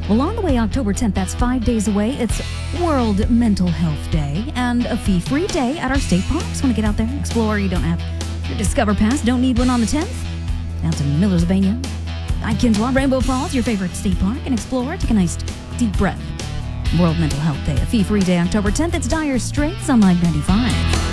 Well, on the way, October 10th, that's 5 days away. It's World Mental Health Day and a fee-free day at our state parks. Want to get out there and explore? You don't have your Discover Pass. Don't need one on the 10th. Down to Millersvania, Ikinzwa, Rainbow Falls, your favorite state park, and explore. Take a nice deep breath. World Mental Health Day, a fee-free day, October 10th. It's Dire Straits on Live 95.